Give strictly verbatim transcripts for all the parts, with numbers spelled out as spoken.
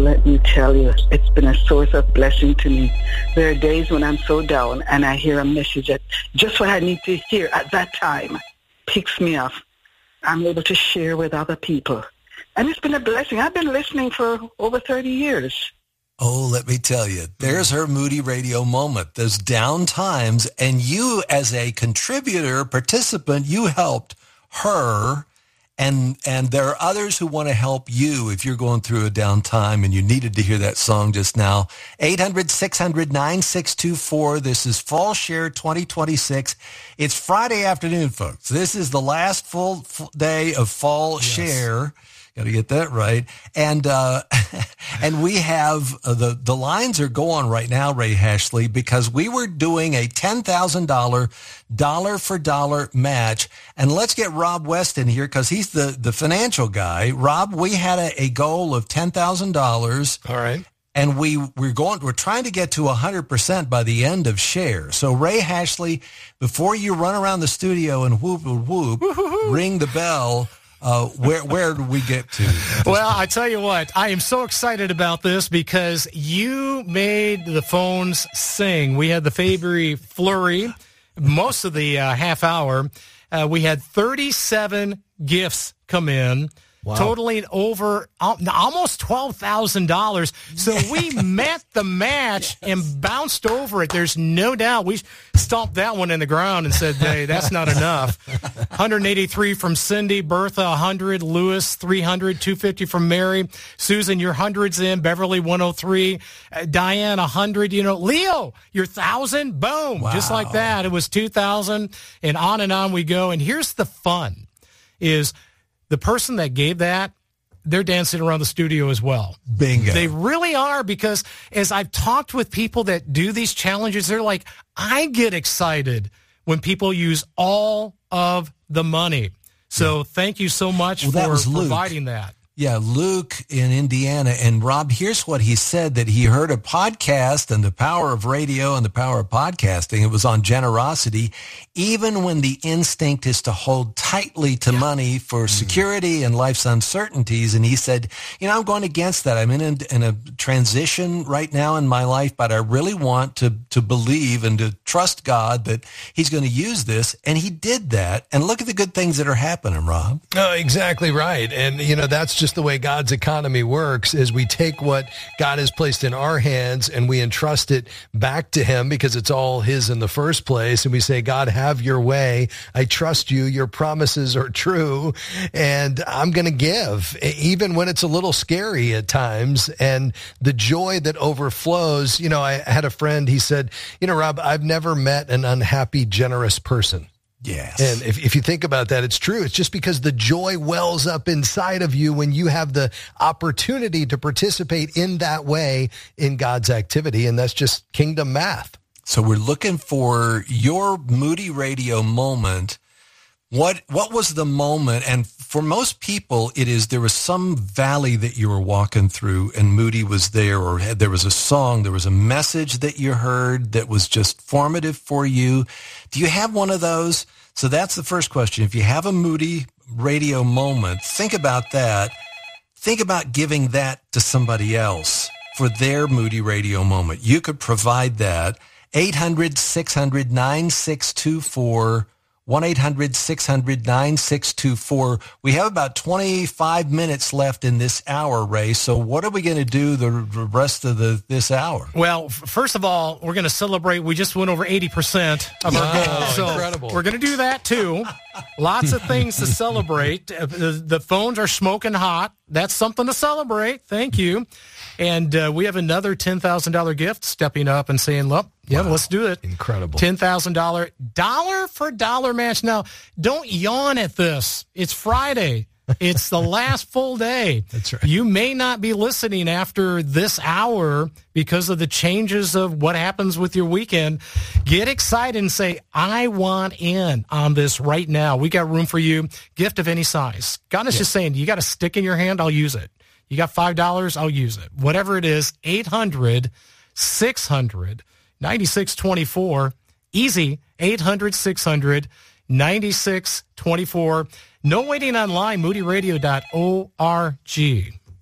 let me tell you, it's been a source of blessing to me. There are days when I'm so down and I hear a message that just what I need to hear at that time picks me up. I'm able to share with other people. And it's been a blessing. I've been listening for over thirty years. Oh, let me tell you, there's her Moody Radio moment. Those down times, and you as a contributor, participant, you helped her. And and there are others who want to help you if you're going through a down time and you needed to hear that song just now. eight hundred, six hundred, nine six two four. This is Fall Share twenty twenty-six. It's Friday afternoon, folks. This is the last full, full day of Fall yes. Share. Got to get that right. And uh, and we have uh, the the lines are going right now, Ray Hashley, because we were doing a ten thousand dollars dollar for dollar match. And let's get Rob West in here because he's the, the financial guy. Rob, we had a, a goal of ten thousand dollars. All right. And we, we're going, we're trying to get to one hundred percent by the end of Share. So Ray Hashley, before you run around the studio and whoop, whoop, whoop, Woo-hoo-hoo. ring the bell, Uh, where where do we get to? Well, I tell you what, I am so excited about this because you made the phones sing. We had the Fabry Flurry most of the uh, half hour. Uh, we had thirty-seven gifts come in. Wow. Totaling over almost twelve thousand dollars. So yes. we met the match yes. and bounced over it. There's no doubt. We stomped that one in the ground and said, hey, that's not enough. one hundred eighty-three from Cindy, Bertha, one hundred, Lewis, three hundred, two hundred fifty from Mary, Susan, your hundreds in, Beverly, one hundred three, uh, Diane, one hundred, you know, Leo, your one thousand, boom, wow. just like that. It was two thousand, and on and on we go. And here's the fun is the person that gave that, they're dancing around the studio as well. Bingo. They really are, because as I've talked with people that do these challenges, they're like, I get excited when people use all of the money. So yeah. thank you so much well, for providing that. Yeah, Luke in Indiana. And Rob, here's what he said, that he heard a podcast and the power of radio and the power of podcasting. It was on generosity. Even when the instinct is to hold tightly to yeah. money for security and life's uncertainties. And he said, you know, I'm going against that. I'm in a, in a transition right now in my life, but I really want to, to believe and to trust God that he's going to use this. And he did that. And look at the good things that are happening, Rob. Oh, exactly right. And, you know, that's just the way God's economy works, is we take what God has placed in our hands and we entrust it back to him because it's all his in the first place. And we say, God, have your way. I trust you. Your promises are true. And I'm going to give, even when it's a little scary at times. And the joy that overflows, you know, I had a friend, he said, you know, Rob, I've never met an unhappy, generous person. Yes. And if, if you think about that, it's true. It's just because the joy wells up inside of you when you have the opportunity to participate in that way in God's activity. And that's just kingdom math. So we're looking for your Moody Radio moment. What what was the moment? And for most people, it is there was some valley that you were walking through and Moody was there, or had, there was a song, there was a message that you heard that was just formative for you. Do you have one of those? So that's the first question. If you have a Moody Radio moment, think about that. Think about giving that to somebody else for their Moody Radio moment. You could provide that. eight hundred, six hundred, nine six two four, one eight hundred, six hundred, nine six two four. We have about twenty-five minutes left in this hour, Ray. So what are we going to do the rest of the this hour? Well, first of all, we're going to celebrate. We just went over eighty percent of our wow, goal. So incredible. We're going to do that, too. Lots of things to celebrate. The, the phones are smoking hot. That's something to celebrate. Thank you. And uh, we have another ten thousand dollars gift stepping up and saying, look, yeah, wow. let's do it. Incredible. ten thousand dollars dollar for dollar match. Now, don't yawn at this. It's Friday. It's the last full day. That's right. You may not be listening after this hour because of the changes of what happens with your weekend. Get excited and say, I want in on this right now. We got room for you. Gift of any size. God is yeah. just saying, you got a stick in your hand, I'll use it. You got five dollars, I'll use it. Whatever it is, eight hundred, six hundred, ninety-six twenty-four. Easy, eight hundred, six hundred, ninety-six twenty-four. No waiting online, moody radio dot org.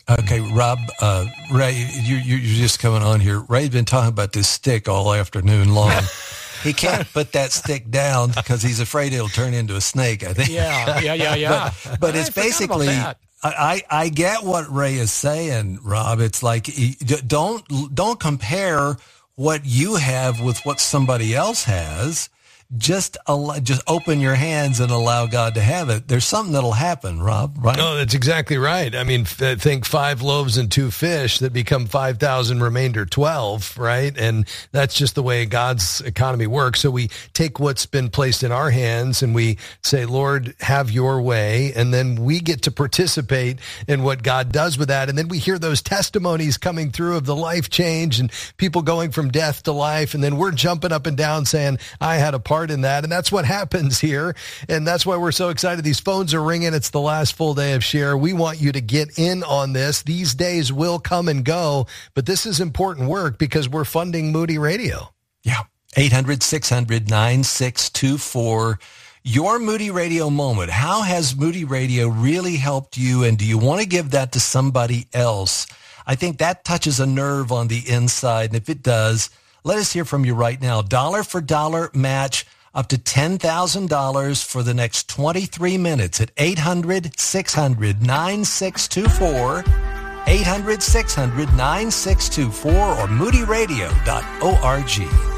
Okay, Rob, uh, Ray, you, you, you're just coming on here. Ray's been talking about this stick all afternoon long. He can't put that stick down because he's afraid it'll turn into a snake, I think. Yeah, yeah, yeah, yeah. But, but it's basically, I, I, I get what Ray is saying, Rob. It's like, don't, don't compare what you have with what somebody else has. Just allow, just open your hands and allow God to have it. There's something that'll happen, Rob, right? No, that's exactly right. I mean, f- think five loaves and two fish that become five thousand, remainder twelve, right? And that's just the way God's economy works. So we take what's been placed in our hands and we say, Lord, have your way. And then we get to participate in what God does with that. And then we hear those testimonies coming through of the life change and people going from death to life. And then we're jumping up and down saying, I had a part in that. And that's what happens here. And that's why we're so excited. These phones are ringing. It's the last full day of Share. We want you to get in on this. These days will come and go, but this is important work because we're funding Moody Radio. Yeah. eight hundred, six hundred, nine six two four. Your Moody Radio moment. How has Moody Radio really helped you? And do you want to give that to somebody else? I think that touches a nerve on the inside. And if it does, let us hear from you right now. Dollar for dollar match up to ten thousand dollars for the next twenty-three minutes at eight hundred, six hundred, nine six two four, eight hundred, six hundred, nine six two four or moody radio dot org.